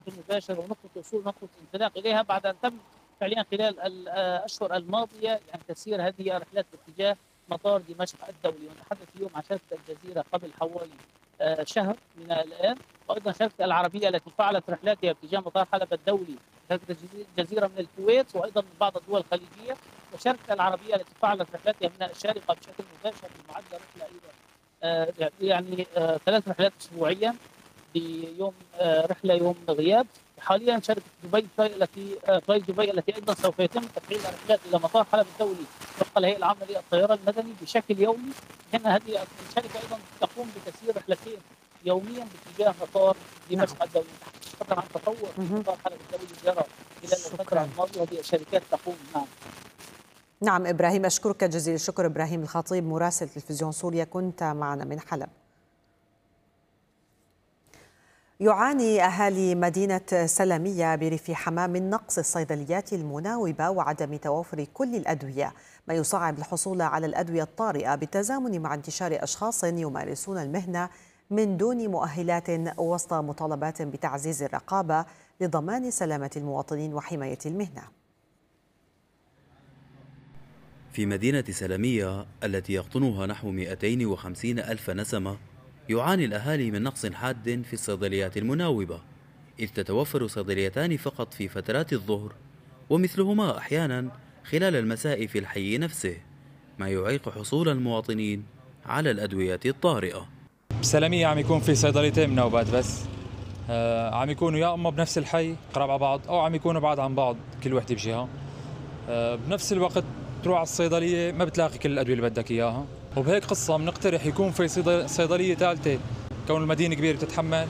المباشر ونقطة وصول نقطة الانطلاق إليها بعد أن تم فعليا خلال الأشهر الماضية يعني تسيير هذه الرحلات باتجاه مطار دمشق الدولي. ونتحدث اليوم عن شركة الجزيرة قبل حوالي شهر من الآن، وأيضا شركة العربية التي فعلت رحلاتها باتجاه مطار حلب الدولي، شركة الجزيرة من الكويت وأيضا من بعض الدول الخليجية، وشركة العربية التي فعلت رحلاتها من الشارقة بشكل مباشر بمعدل رحلة أيضا يعني 3 رحلات أسبوعيا بيوم رحله يوم غياب. حاليا شركه دبي فلاي دبي التي ايضا سوف يتم تفعيل الرحلات الى مطار حلب الدولي وفق الهيئه العامه للطيران المدني بشكل يومي، لان هذه الشركه ايضا تقوم بتسيير رحلتين يوميا باتجاه مطار دمشق الدولي. طبعا عن تطور في مطار حلب الدولي جرى خلال الفتره الماضيه، هذه الشركات تقوم. نعم إبراهيم، أشكرك جزيل الشكر. إبراهيم الخطيب مراسل تلفزيون سوريا كنت معنا من حلب. يعاني أهالي مدينة سلمية بريف حماة من نقص الصيدليات المناوبة وعدم توافر كل الأدوية، ما يصعب الحصول على الأدوية الطارئة بالتزامن مع انتشار أشخاص يمارسون المهنة من دون مؤهلات وسط مطالبات بتعزيز الرقابة لضمان سلامة المواطنين وحماية المهنة. في مدينة سلمية التي يقطنها نحو 250 ألف نسمة، يعاني الأهالي من نقص حاد في الصيدليات المناوبة، إذ تتوفر صيدليتان فقط في فترات الظهر، ومثلهما أحيانا خلال المساء في الحي نفسه، ما يعيق حصول المواطنين على الأدوية الطارئة. بسلمية عم يكون في صيدليتين مناوبات بس، عم يكونوا يا اما بنفس الحي قراب على بعض او عم يكونوا بعاد عن بعض كل وحده بجهه. بنفس الوقت تروح على الصيدليه ما بتلاقي كل الادويه اللي بدك اياها، وبهيك قصه بنقترح يكون في صيدليه ثالثه، كون المدينه كبيره بتتحمل،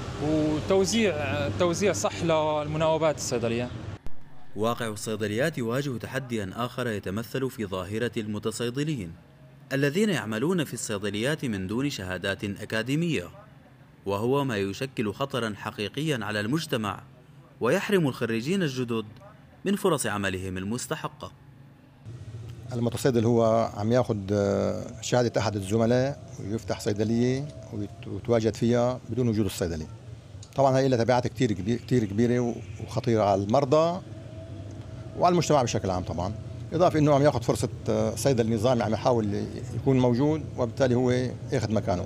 وتوزيع صح للمناوبات الصيدليه. واقع الصيدليات يواجه تحديا آخر يتمثل في ظاهرة المتصيدلين الذين يعملون في الصيدليات من دون شهادات أكاديمية، وهو ما يشكل خطرا حقيقيا على المجتمع ويحرم الخريجين الجدد من فرص عملهم المستحقة. المتصيدل هو عم ياخذ شهادة أحد الزملاء ويفتح صيدلية ويتواجد فيها بدون وجود الصيدلي. طبعا هي لها تبعات كثير كبيرة وخطيرة على المرضى وعلى المجتمع بشكل عام. طبعا إضافة إنه عم ياخذ فرصة صيدلي نظامي عم يحاول يكون موجود، وبالتالي هو ياخذ مكانه.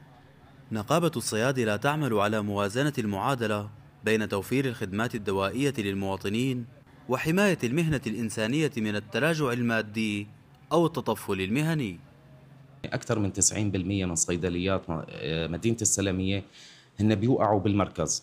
نقابة الصيادلة تعمل على موازنة المعادلة بين توفير الخدمات الدوائية للمواطنين وحماية المهنة الإنسانية من التراجع المادي أو التطفل المهني. أكثر من 90% من صيدليات مدينة السلمية هن بيوقعوا بالمركز،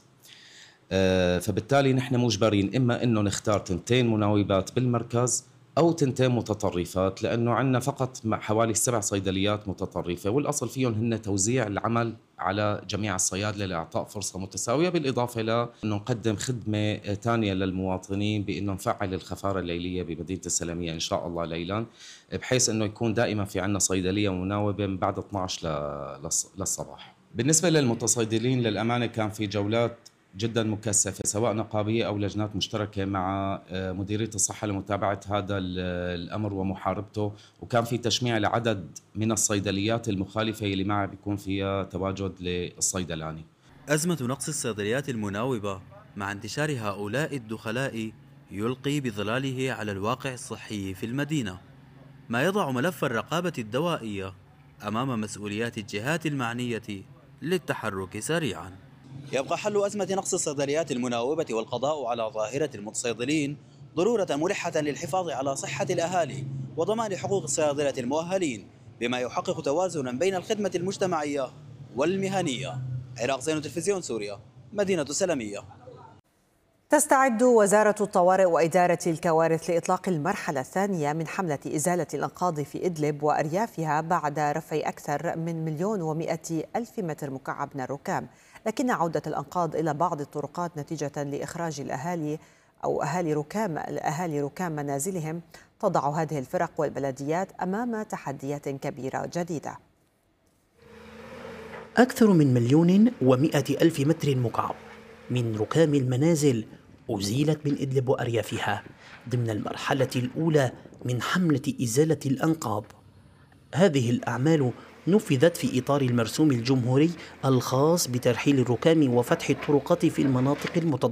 فبالتالي نحن مجبرين إما إنه نختار 2 مناوبات بالمركز أو 2 متطرفات، لأنه عندنا فقط حوالي 7 صيدليات متطرفة، والأصل فيهم هن توزيع العمل على جميع الصيادلة لإعطاء فرصة متساوية، بالإضافة إلى أنه نقدم خدمة ثانية للمواطنين بأنه نفعل الخفارة الليلية بمدينة السلمية إن شاء الله ليلا، بحيث أنه يكون دائما في عندنا صيدلية مناوبة من بعد 12 للصباح. بالنسبة للمتصيدلين للأمانة كان في جولات جدا مكثفة سواء نقابية أو لجنات مشتركة مع مديرية الصحة لمتابعة هذا الأمر ومحاربته، وكان في تشميع لعدد من الصيدليات المخالفة اللي ما بيكون فيها تواجد للصيدلاني. أزمة نقص الصيدليات المناوبة مع انتشار هؤلاء الدخلاء يلقي بظلاله على الواقع الصحي في المدينة، ما يضع ملف الرقابة الدوائية أمام مسؤوليات الجهات المعنية للتحرك سريعاً. يبقى حل أزمة نقص الصيدليات المناوبة والقضاء على ظاهرة المتصيدلين ضرورة ملحة للحفاظ على صحة الأهالي وضمان حقوق الصيادلة المؤهلين، بما يحقق توازنا بين الخدمة المجتمعية والمهنية. عراق زين، تلفزيون سوريا، مدينة سلمية. تستعد وزارة الطوارئ وإدارة الكوارث لإطلاق المرحلة الثانية من حملة إزالة الأنقاض في إدلب وأريافها بعد رفع أكثر من 1,100,000 متر مكعب من الركام، لكن عودة الأنقاض إلى بعض الطرقات نتيجة لإخراج أهالي ركام منازلهم تضع هذه الفرق والبلديات أمام تحديات كبيرة جديدة. أكثر من 1,100,000 متر مكعب من ركام المنازل أزيلت من إدلب وأريافها ضمن المرحلة الأولى من حملة إزالة الأنقاض. هذه الأعمال نفذت في إطار المرسوم الجمهوري الخاص بترحيل الركام وفتح الطرقات في المناطق المتضررة